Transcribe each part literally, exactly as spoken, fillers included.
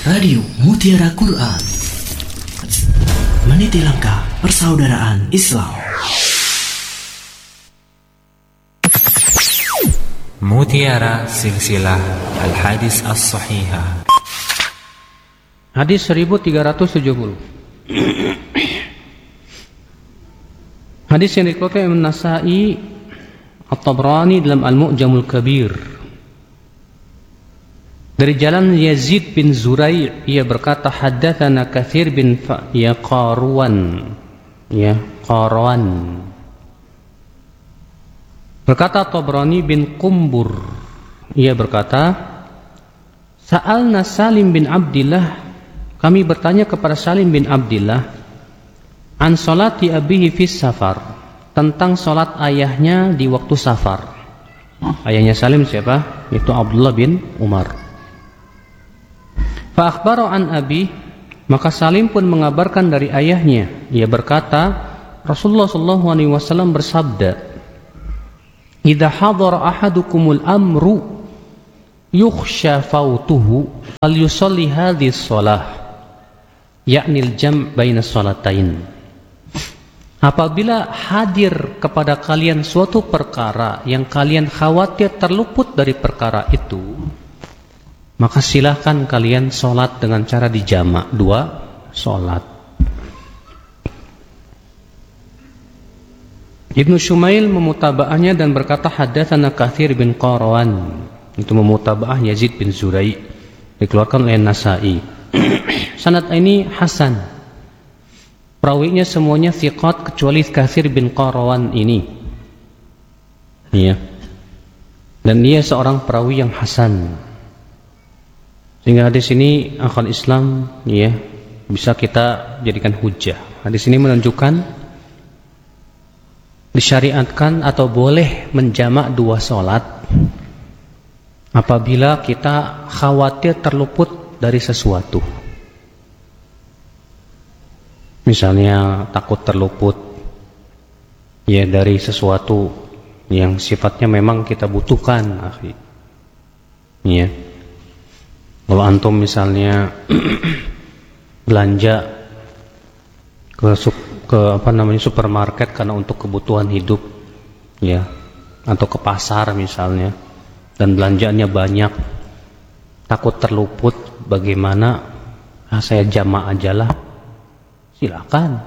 Radio Mutiara Quran, meniti langkah persaudaraan Islam. Mutiara Silsilah Al-Hadis As-Sahihah. Hadis seribu tiga ratus tujuh puluh. Hadis yang dikeluarkan Imam Nasa'i, At-Tabrani dalam Al-Mu'jamul Kabir. Dari jalan Yazid bin Zurai', ia berkata, haddatsana Katsir bin Fa ya Qarwan, ya Qarwan. Berkata Tabrani bin Qumbur, ia berkata, sa'alna Salim bin Abdillah, kami bertanya kepada Salim bin Abdillah, an salati abihi fis safar, tentang salat ayahnya di waktu safar. Ayahnya Salim siapa? Itu Abdullah bin Umar. Fa akhbara an abi, maka Salim pun mengabarkan dari ayahnya. Ia berkata, Rasulullah sallallahu alaihi wasallam bersabda, idza hadara ahadukumul amru yukhsha fautuhu falyusalli hadhihi shalah, yakni al-jam' baina shalatain. Apabila hadir kepada kalian suatu perkara yang kalian khawatir terluput dari perkara itu, maka silahkan kalian sholat dengan cara dijamak, dua sholat. Ibnu Shumail memutabaahnya dan berkata, haddatsana Katsir bin Qarwan, itu memutabaah Yazid bin Zurai', dikeluarkan oleh Nasa'i. Sanad ini hasan, perawinya semuanya thiqat kecuali Katsir bin Qarwan ini, ya. Dan dia seorang perawi yang hasan, sehingga hadis ini akal Islam, ya, bisa kita jadikan hujah. Hadis ini menunjukkan disyariatkan atau boleh menjamak dua sholat apabila kita khawatir terluput dari sesuatu. Misalnya takut terluput, ya, dari sesuatu yang sifatnya memang kita butuhkan, akhi. Ya. Kalau antum misalnya belanja ke ke apa namanya supermarket karena untuk kebutuhan hidup, ya, atau ke pasar misalnya, dan belanjaannya banyak, takut terluput, bagaimana? Ah, saya jamak ajalah, silakan.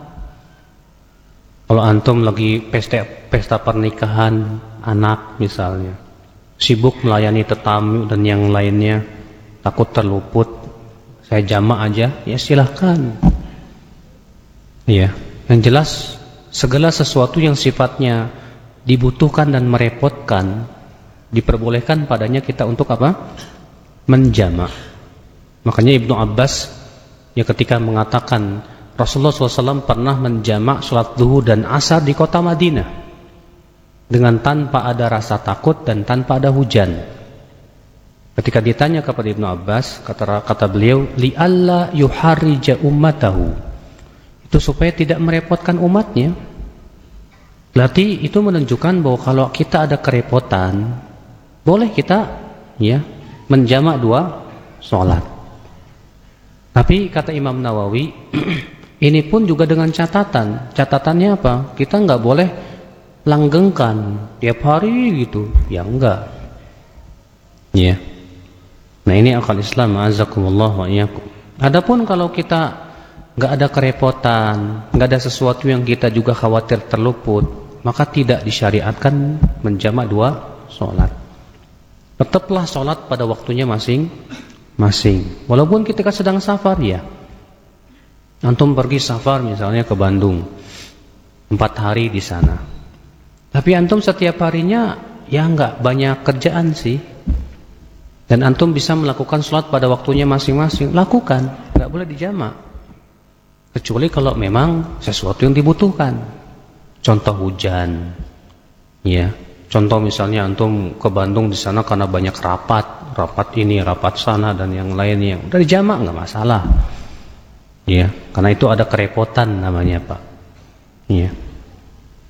Kalau antum lagi pesta pesta pernikahan anak misalnya, sibuk melayani tetamu dan yang lainnya, takut terluput, saya jamak aja, ya silahkan. Ya, yang jelas segala sesuatu yang sifatnya dibutuhkan dan merepotkan, diperbolehkan padanya kita untuk apa? Menjamak. Makanya Ibnu Abbas, ya, ketika mengatakan Rasulullah shallallahu alaihi wasallam pernah menjamak sholat zuhur dan asar di kota Madinah dengan tanpa ada rasa takut dan tanpa ada hujan. Ketika ditanya kepada Ibnu Abbas, kata, kata beliau, li'alla yuharrija ummatahu, itu supaya tidak merepotkan umatnya. Berarti itu menunjukkan bahwa kalau kita ada kerepotan, boleh kita, ya, menjamak dua sholat. Tapi kata Imam Nawawi, ini pun juga dengan catatan. Catatannya apa? Kita nggak boleh langgengkan tiap hari gitu, ya enggak. Ya. Nah, ini akal Islam, azakumullah wa iyyakum. Adapun kalau kita nggak ada kerepotan, nggak ada sesuatu yang kita juga khawatir terluput, maka tidak disyariatkan menjamak dua sholat. Tetaplah sholat pada waktunya masing-masing. Walaupun kita sedang safar, ya. Antum pergi safar misalnya ke Bandung, empat hari di sana. Tapi antum setiap harinya ya nggak banyak kerjaan sih. Dan antum bisa melakukan sholat pada waktunya masing-masing, lakukan, nggak boleh dijamak. Kecuali kalau memang sesuatu yang dibutuhkan. Contoh hujan, ya. Contoh misalnya antum ke Bandung di sana karena banyak rapat, rapat ini, rapat sana dan yang lainnya, udah dijamak nggak masalah, ya. Karena itu ada kerepotan namanya, Pak, ya.